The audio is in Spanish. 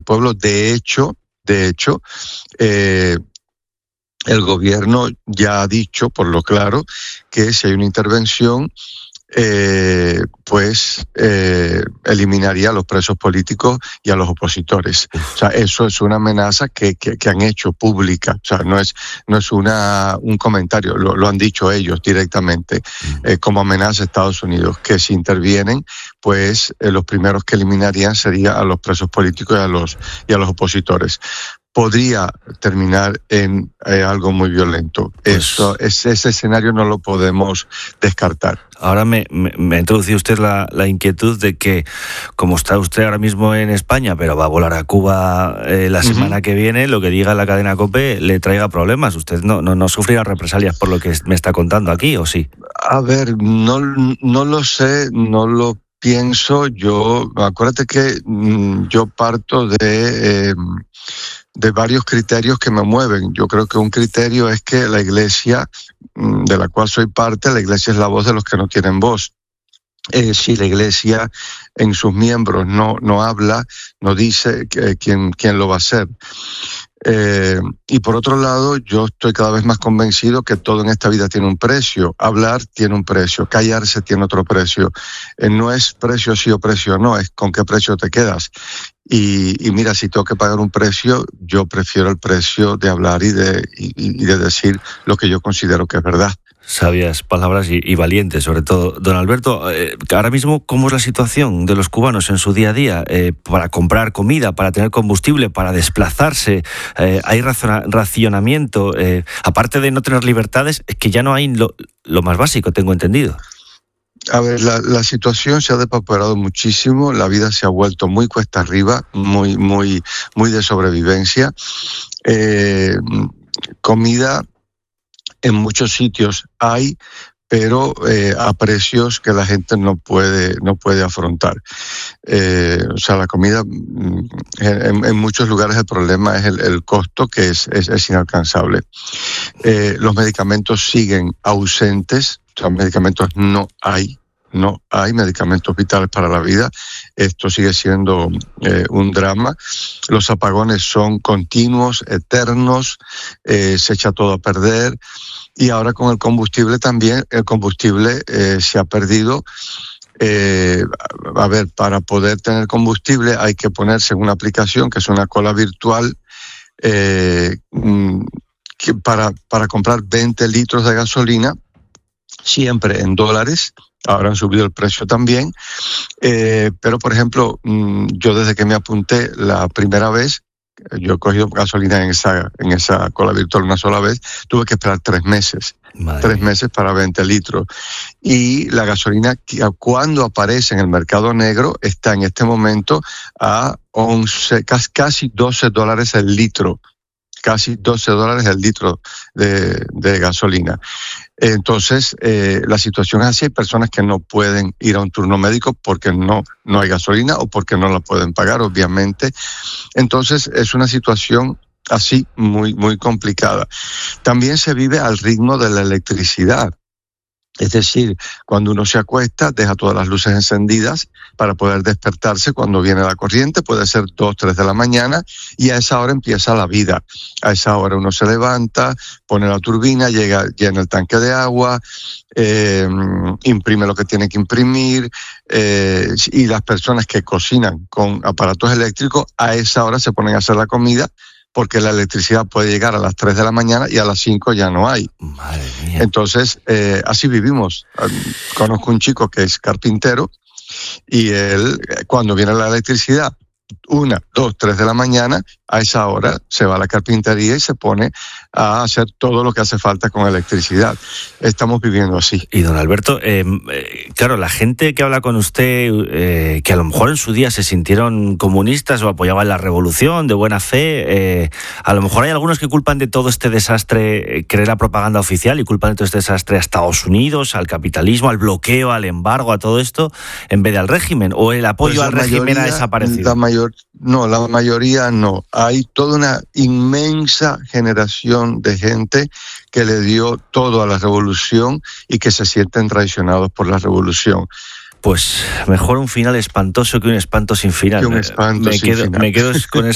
pueblo. De hecho, el gobierno ya ha dicho, por lo claro, que si hay una intervención, eliminaría a los presos políticos y a los opositores. O sea, eso es una amenaza que han hecho pública. O sea, no es un comentario, lo han dicho ellos directamente, como amenaza a Estados Unidos, que si intervienen, pues los primeros que eliminarían serían a los presos políticos y a los opositores. Podría terminar en algo muy violento. Ese escenario no lo podemos descartar. Ahora me ha introducido usted la inquietud de que, como está usted ahora mismo en España, pero va a volar a Cuba la semana que viene, lo que diga la cadena COPE le traiga problemas. ¿Usted no sufrirá represalias por lo que me está contando aquí, o sí? A ver, no lo sé, no lo pienso. Acuérdate que yo parto de varios criterios que me mueven. Yo creo que un criterio es que la Iglesia, de la cual soy parte, la Iglesia es la voz de los que no tienen voz. Si la Iglesia en sus miembros no habla, no dice quién lo va a hacer. Y por otro lado, yo estoy cada vez más convencido que todo en esta vida tiene un precio. Hablar tiene un precio, callarse tiene otro precio. No es precio sí o precio no, es con qué precio te quedas. Y mira, si tengo que pagar un precio, yo prefiero el precio de hablar y de decir lo que yo considero que es verdad. Sabias palabras y valientes, sobre todo. Don Alberto, ahora mismo, ¿cómo es la situación de los cubanos en su día a día? Para comprar comida, para tener combustible, para desplazarse, ¿hay racionamiento? Aparte de no tener libertades, es que ya no hay lo más básico, tengo entendido. A ver, la situación se ha depauperado muchísimo, la vida se ha vuelto muy cuesta arriba, muy de sobrevivencia. Comida en muchos sitios hay, pero a precios que la gente no puede afrontar. O sea, la comida, en muchos lugares el problema es el costo, que es inalcanzable. Los medicamentos siguen ausentes. O sea, medicamentos no hay medicamentos vitales para la vida. Esto sigue siendo un drama. Los apagones son continuos, eternos, se echa todo a perder. Y ahora con el combustible también, se ha perdido. Para poder tener combustible hay que ponerse en una aplicación que es una cola virtual para comprar 20 litros de gasolina, siempre en dólares. Ahora han subido el precio también, pero por ejemplo, yo desde que me apunté la primera vez, yo he cogido gasolina en esa cola virtual una sola vez, tuve que esperar 3 meses. Madre 3 meses para 20 litros. Y la gasolina, cuando aparece en el mercado negro, está en este momento a casi $12 el litro. Casi $12 el litro de gasolina. Entonces, la situación es así. Hay personas que no pueden ir a un turno médico porque no hay gasolina o porque no la pueden pagar, obviamente. Entonces, es una situación así muy complicada. También se vive al ritmo de la electricidad. Es decir, cuando uno se acuesta, deja todas las luces encendidas para poder despertarse cuando viene la corriente, puede ser 2, 3 de la mañana, y a esa hora empieza la vida. A esa hora uno se levanta, pone la turbina, llena el tanque de agua, imprime lo que tiene que imprimir, y las personas que cocinan con aparatos eléctricos, a esa hora se ponen a hacer la comida, porque la electricidad puede llegar a las 3 de la mañana y a las 5 ya no hay. Madre mía. Entonces, así vivimos. Conozco un chico que es carpintero y él, cuando viene la electricidad, 1, 2, 3 de la mañana, a esa hora se va a la carpintería y se pone a hacer todo lo que hace falta con electricidad. Estamos viviendo así. Y don Alberto, claro, la gente que habla con usted, que a lo mejor en su día se sintieron comunistas o apoyaban la revolución de buena fe, a lo mejor hay algunos que culpan de todo este desastre, creer la propaganda oficial, y culpan de todo este desastre a Estados Unidos, al capitalismo, al bloqueo, al embargo, a todo esto, en vez de al régimen, o el apoyo al régimen ha desaparecido. La mayoría no. Hay toda una inmensa generación de gente que le dio todo a la revolución y que se sienten traicionados por la revolución. Pues mejor un final espantoso que un espanto sin final. Me quedo con